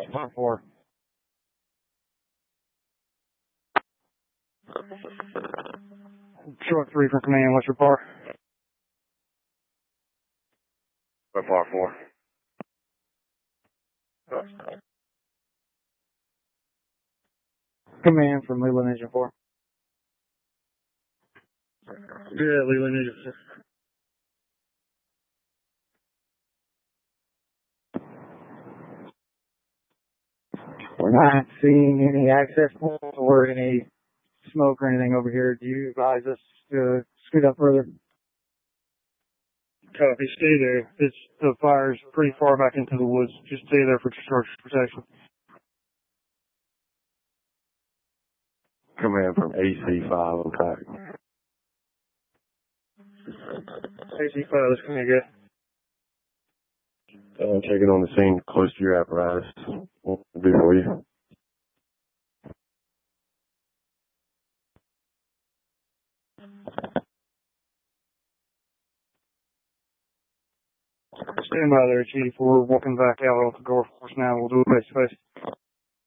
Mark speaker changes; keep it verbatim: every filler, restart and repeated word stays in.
Speaker 1: Four. Short three for command. What's your par?
Speaker 2: Par four.
Speaker 1: Command from Leland Engine four.
Speaker 3: Yeah, Leland Engine four.
Speaker 1: We're not seeing any access points or any smoke or anything over here. Do you advise us to scoot up further?
Speaker 3: Copy. Stay there. It's, the fire's pretty far back into the woods. Just stay there for structure protection.
Speaker 2: Command from A C five on track.
Speaker 3: A C five, let's come again.
Speaker 2: Uh, taking on the scene close to your apparatus. What will do for you?
Speaker 3: Stand by there, Chief. We're walking back out off the golf course now. We'll do it face to face.